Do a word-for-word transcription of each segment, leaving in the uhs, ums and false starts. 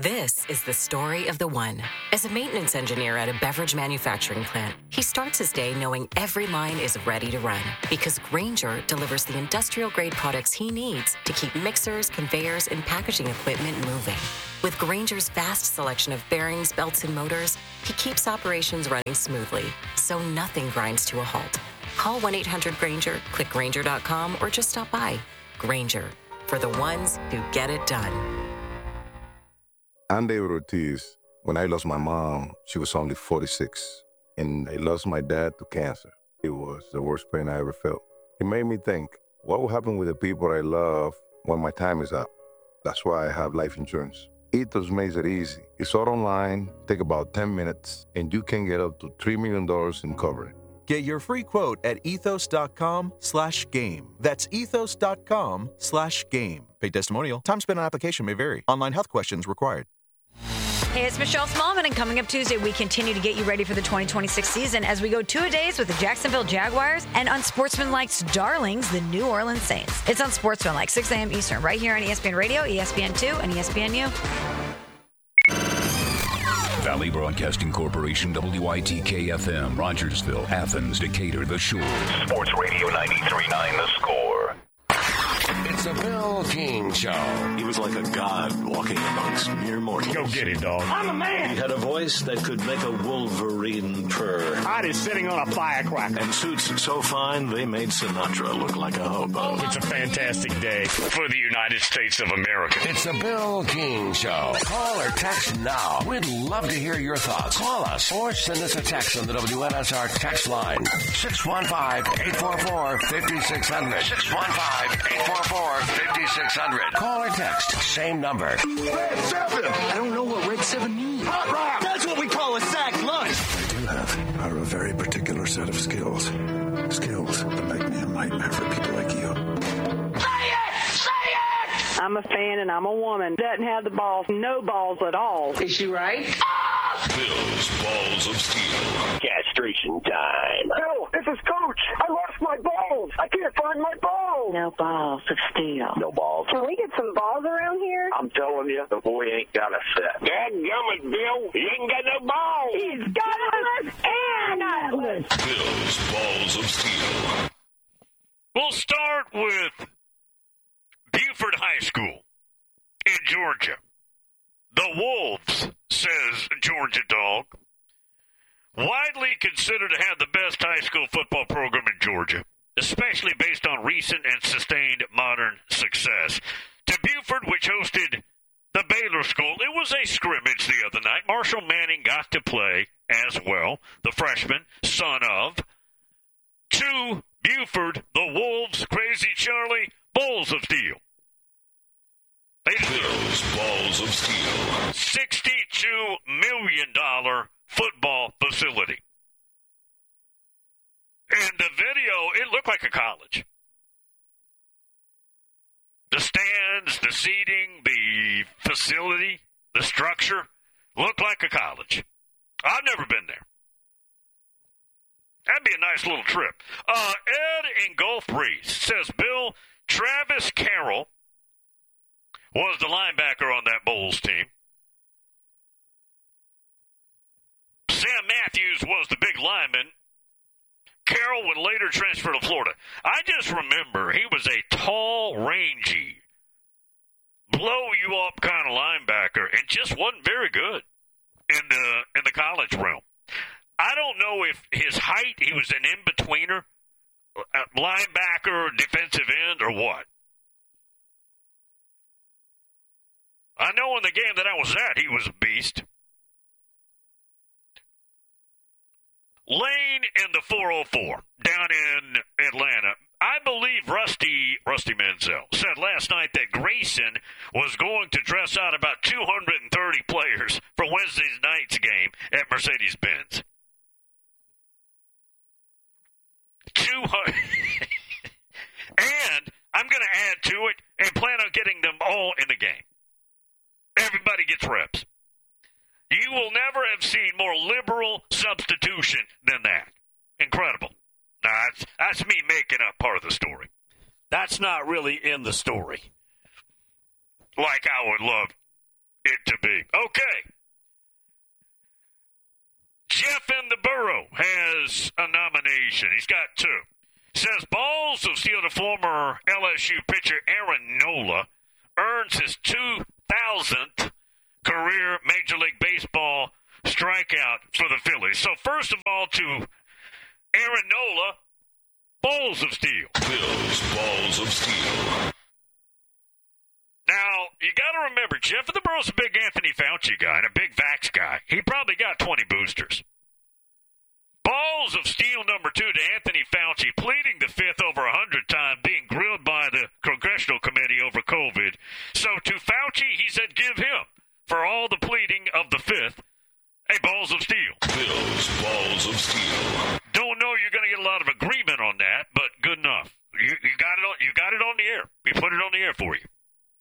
This is the story of the one. As a maintenance engineer at a beverage manufacturing plant, he starts his day knowing every line is ready to run because Grainger delivers the industrial-grade products he needs to keep mixers, conveyors, and packaging equipment moving. With Grainger's vast selection of bearings, belts, and motors, he keeps operations running smoothly, so nothing grinds to a halt. Call one eight hundred Grainger, click Grainger dot com, or just stop by. Grainger, for the ones who get it done. I'm David Ortiz. When I lost my mom, she was only forty-six, and I lost my dad to cancer. It was the worst pain I ever felt. It made me think, what will happen with the people I love when my time is up? That's why I have life insurance. Ethos makes it easy. It's all online, take about ten minutes, and you can get up to three million dollars in coverage. Get your free quote at ethos.com slash game. That's ethos.com slash game. Paid testimonial. Time spent on application may vary. Online health questions required. Hey, it's Michelle Smallman, and coming up Tuesday, we continue to get you ready for the twenty twenty-six season as we go two-a-days with the Jacksonville Jaguars and Unsportsmanlike's darlings, the New Orleans Saints. It's Unsportsmanlike, six a.m. Eastern, right here on E S P N Radio, E S P N two, and E S P N U. Valley Broadcasting Corporation, W I T K F M, Rogersville, Athens, Decatur, The Shore. Sports Radio ninety-three point nine, The Score. It's a Bill King Show. He was like a god walking amongst mere mortals. Go get it, dog. I'm a man. He had a voice that could make a wolverine purr. Hot is sitting on a firecracker. And suits so fine, they made Sinatra look like a hobo. It's a fantastic day for the United States of America. It's a Bill King Show. Call or text now. We'd love to hear your thoughts. Call us or send us a text on the W N S R text line. six one five, eight four four, five six zero zero. six one five, eight four four, five six zero zero. Call or text. Same number. Red seven. I don't know what Red seven means. Hot rock. That's what we call a sack lunch. What I do have are a very particular set of skills. Skills that make me a nightmare for people like you. Say it! Say it! I'm a fan and I'm a woman. Doesn't have the balls. No balls at all. Is she right? Bill's Balls of Steel. Castration time. No, this is Coach. I lost my balls. I can't find my balls. No balls of steel. No balls. Can we get some balls around here? I'm telling you, the boy ain't got a set. Dadgummit, Bill. He ain't got no balls. He's gutless and nutless. Bill's Balls of Steel. We'll start with Buford High School in Georgia. The Wolves, says Georgia Dog, widely considered to have the best high school football program in Georgia, especially based on recent and sustained modern success. To Buford, which hosted the Baylor School, it was a scrimmage the other night. Marshall Manning got to play as well, the freshman, son of. To Buford, the Wolves, Crazy Charlie, Balls of Steel. Bill's Balls of Steel. sixty-two million dollars football facility. In the video, it looked like a college. The stands, the seating, the facility, the structure looked like a college. I've never been there. That'd be a nice little trip. Uh, Ed in Gulf Breeze says, Bill, Travis Carroll was the linebacker on that Bulls team. Sam Matthews was the big lineman. Carroll would later transfer to Florida. I just remember he was a tall, rangy, blow-you-up kind of linebacker and just wasn't very good in the in the college realm. I don't know if his height, he was an in-betweener, linebacker, defensive end, or what. I know in the game that I was at, he was a beast. Lane in the four oh four down in Atlanta. I believe Rusty, Rusty Menzel said last night that Grayson was going to dress out about two hundred thirty players for Wednesday night's game at Mercedes-Benz. two hundred And I'm going to add to it and plan on getting them all in the game. Everybody gets reps. You will never have seen more liberal substitution than that. Incredible. Now, that's, that's me making up part of the story. That's not really in the story. Like I would love it it to be. Okay. Jeff in the Borough has a nomination. He's got two. Says balls of steel to former L S U pitcher Aaron Nola earns his two thousandth career Major League Baseball strikeout for the Phillies. So first of all, to Aaron Nola, balls of steel. Phil's balls of steel. Now, you got to remember, Jeff of the Borough's a big Anthony Fauci guy and a big vax guy. He probably got twenty boosters. Balls of steel number two to Anthony Fauci, pleading the fifth over one hundred times, being grilled by the Congressional Committee over COVID. So to Fauci, he said give him, for all the pleading of the fifth, a balls of steel. Phil's balls of steel. Don't know you're going to get a lot of agreement on that, but good enough. You, you got it on. You got it on the air. We put it on the air for you.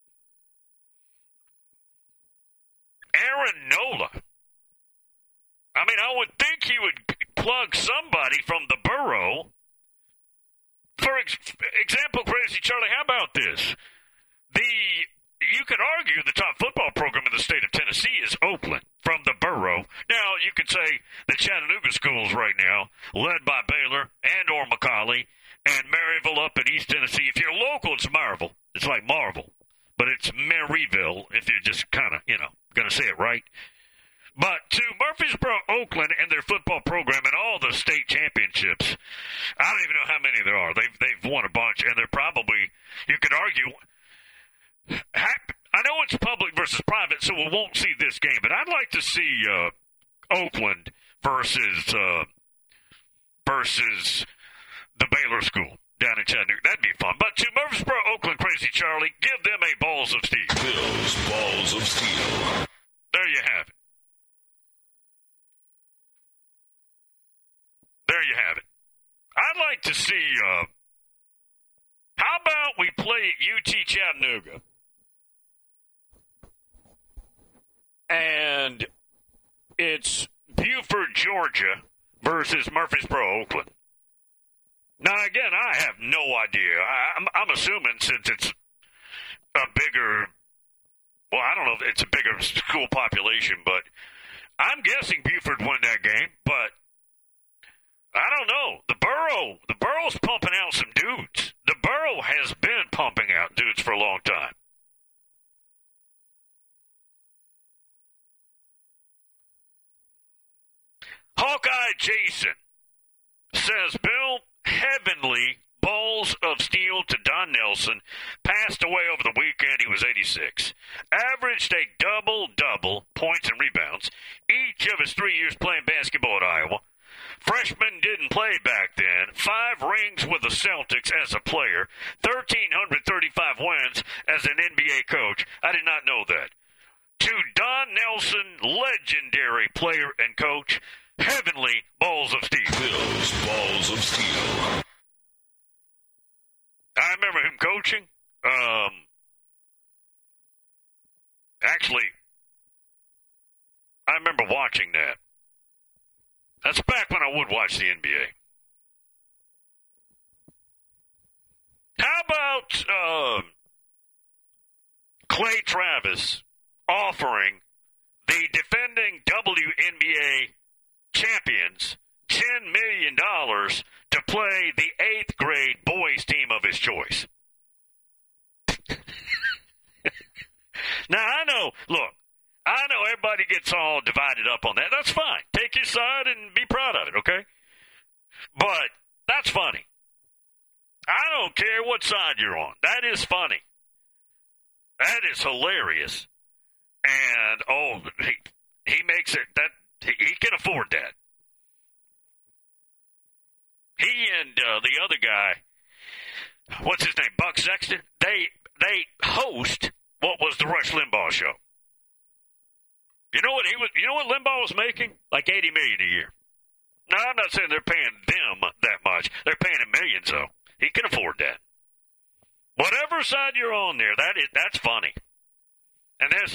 Aaron Nola. I mean, I would think he would plug somebody from the borough. For ex- example, Crazy Charlie, how about this? The you could argue the top football program in the state of Tennessee is Oakland from the borough. Now, you could say the Chattanooga schools right now, led by Baylor and or McCallie, and Maryville up in East Tennessee. If you're local, it's Maryville. It's like Marvel. But it's Maryville if you're just kind of, you know, going to say it right. But to Murfreesboro, Oakland, and their football program and all the state championships, I don't even know how many there are. They've they've won a bunch, and they're probably, you could argue, I know it's public versus private, so we won't see this game, but I'd like to see uh, Oakland versus uh, versus the Baylor school down in Chattanooga. That'd be fun. But to Murfreesboro, Oakland, Crazy Charlie, give them a balls of steel. Phil's balls of steel. There you have it. There you have it. I'd like to see, uh, how about we play at U T Chattanooga? And it's Buford, Georgia versus Murfreesboro, Oakland. Now, again, I have no idea. I, I'm, I'm assuming since it's a bigger, well, I don't know if it's a bigger school population, but I'm guessing Buford won that game, but I don't know. The Borough, the Borough's pumping out some dudes. The Borough has been pumping out dudes for a long time. Hawkeye Jason says, Bill, heavenly balls of steel to Don Nelson. Passed away over the weekend. He was eighty-six. Averaged a double-double, points and rebounds, each of his three years playing basketball at Iowa. Freshman didn't play back then. Five rings with the Celtics as a player. one thousand three hundred thirty-five wins as an N B A coach. I did not know that. To Don Nelson, legendary player and coach. Heavenly balls of steel. Phil's balls of steel. I remember him coaching. Um, actually, I remember watching that. That's back when I would watch the N B A. How about uh, Clay Travis offering the defending W N B A champions ten million dollars to play the eighth grade boys team of his choice? Now, I know, look, I know everybody gets all divided up on that. That's fine. Take your side and be proud of it, okay? But that's funny. I don't care what side you're on. That is funny. That is hilarious. And, oh, he, he makes it, that he, he can afford that. He and uh, the other guy, what's his name, Buck Sexton, they they host what was the Rush Limbaugh show. You know what he was? You know what Limbaugh was making? Like eighty million dollars a year. Now, I'm not saying they're paying them that much. They're paying him millions, though. He can afford that. Whatever side you're on there, that is that's funny. And there's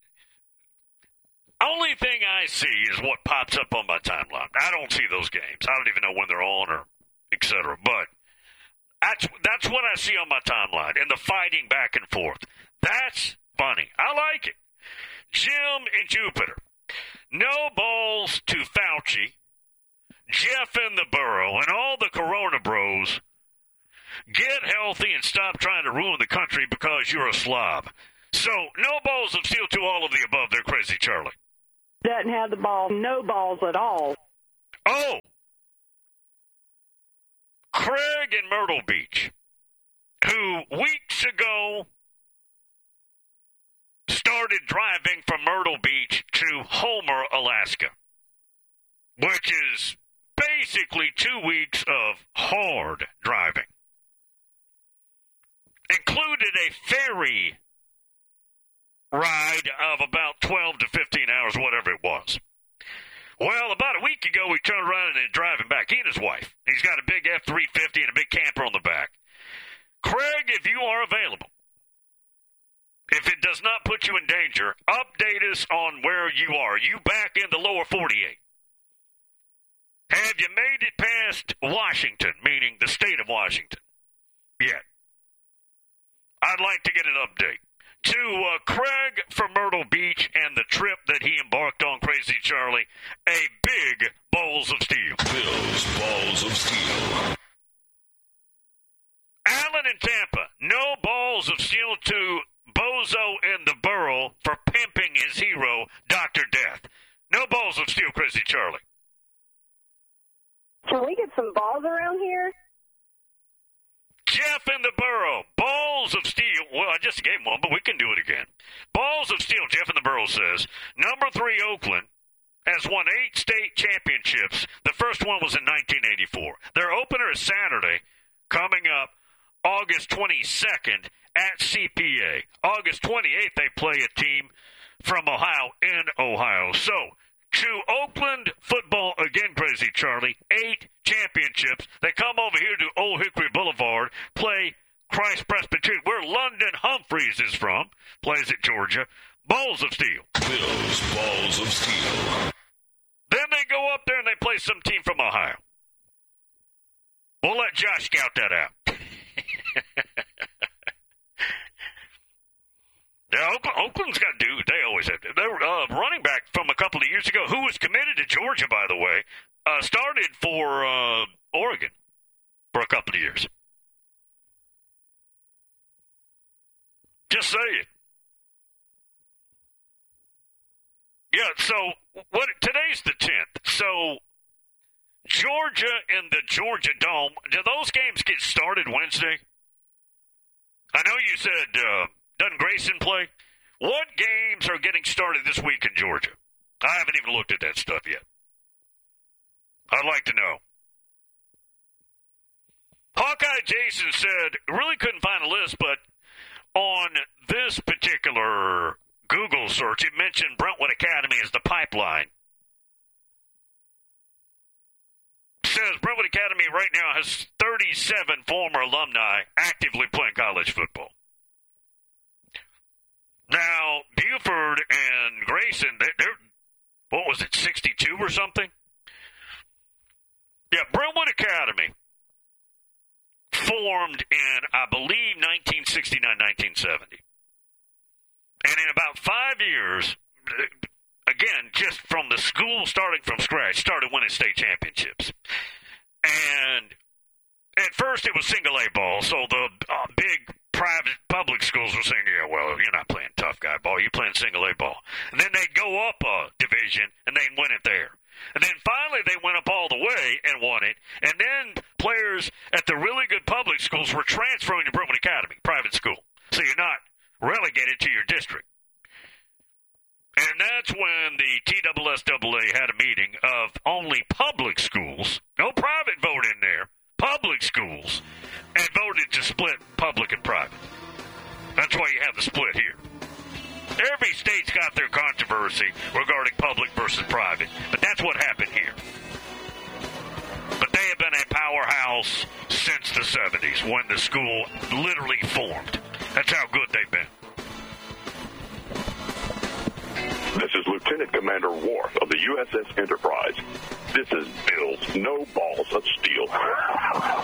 only thing I see is what pops up on my timeline. I don't see those games. I don't even know when they're on or et cetera. But that's that's what I see on my timeline and the fighting back and forth. That's funny. I like it. Jim in Jupiter. No balls to Fauci, Jeff in the Burrow, and all the Corona bros. Get healthy and stop trying to ruin the country because you're a slob. So, no balls of steel to all of the above there, Crazy Charlie. Doesn't have the ball, no balls at all. Oh! Craig in Myrtle Beach, who weeks ago started driving from Myrtle Beach to Homer, Alaska, which is basically two weeks of hard driving. Included a ferry ride of about twelve to fifteen hours, whatever it was. Well, about a week ago, he turned around and is driving back. He and his wife. He's got a big F three fifty and a big camper on the back. Craig, if you are available, if it does not put you in danger, update us on where you are. Are you back in the lower forty-eight? Have you made it past Washington, meaning the state of Washington, yet? I'd like to get an update. To uh, Craig from Myrtle Beach and the trip that he embarked on, Crazy Charlie, a big balls of steel. Bill's balls of steel. Allen in Tampa, no balls of steel to Bozo in the Burrow for pimping his hero, Doctor Death. No balls of steel, Crazy Charlie. Can we get some balls around here? Jeff in the Burrow, balls of steel. Well, I just gave him one, but we can do it again. Balls of steel, Jeff in the Burrow says. Number three, Oakland, has won eight state championships. The first one was in nineteen eighty-four. Their opener is Saturday, coming up August twenty-second at C P A. August twenty-eighth, they play a team from Ohio in Ohio. So, to Oakland football again, Crazy Charlie, eight championships. They come over here to Old Hickory Boulevard, play Christ Presbyterian, where London Humphreys is from, plays at Georgia. Balls of steel. Bill's balls of steel. Then they go up there and they play some team from Ohio. We'll let Josh scout that out. Yeah, Oakland, Oakland's got dudes. They always have. They were uh, running back from a couple of years ago, who was committed to Georgia, by the way, uh, started for uh, Oregon for a couple of years. Just saying. Yeah, so what? Today's the tenth. So Georgia and the Georgia Dome, do those games get started Wednesday? I know you said... Uh, Doesn't Grayson play? What games are getting started this week in Georgia? I haven't even looked at that stuff yet. I'd like to know. Hawkeye Jason said, really couldn't find a list, but on this particular Google search, it mentioned Brentwood Academy as the pipeline. Says Brentwood Academy right now has thirty-seven former alumni actively playing college football. Now, Buford and Grayson, they're, they're, what was it, sixty-two or something? Yeah, Brentwood Academy formed in, I believe, nineteen sixty-nine, nineteen seventy. And in about five years, again, just from the school starting from scratch, started winning state championships. And at first it was single A ball, so the uh, big private public schools were saying, yeah, well, you're not playing tough guy ball, you're playing single A ball. And then they'd go up a division, and they'd win it there. And then finally they went up all the way and won it. And then players at the really good public schools were transferring to Brentwood Academy, private school. So you're not relegated to your district. And that's when the T S S A had a meeting of only public schools, no private vote in there, public schools, and voted to split public and private. That's why you have the split here. Every state's got their controversy regarding public versus private, but that's what happened here. But they have been a powerhouse since the seventies, when the school literally formed. That's how good they've been. This is Lieutenant Commander Worf of the U S S Enterprise. This is Bill's No Balls of Steel.